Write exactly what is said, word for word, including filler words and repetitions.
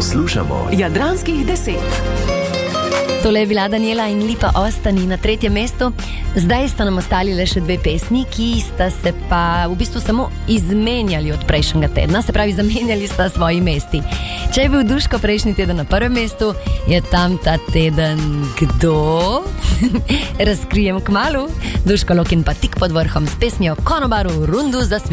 Poslušamo Jadranskih deset. Tole je bila Daniela in Lipa Ostani na tretjem mestu. Zdaj sta nam ostali le še dve pesmi, ki sta se pa v bistvu samo izmenjali od prejšnjega tedna. Se pravi, zamenjali sta svoji mesti. Če je bil Duško prejšnji teden na prvem mestu, je tam ta teden kdo? Razkrijem kmalu. Duško Lokin pa tik pod vrhom s pesmijo Konobaru rundu za svet.